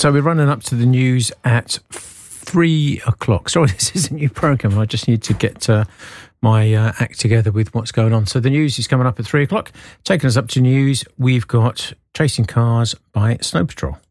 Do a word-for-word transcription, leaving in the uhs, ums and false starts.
So we're running up to the news at three o'clock. Sorry, this is a new programme. I just need to get uh, my uh, act together with what's going on. So the news is coming up at three o'clock. Taking us up to news, we've got Chasing Cars by Snow Patrol.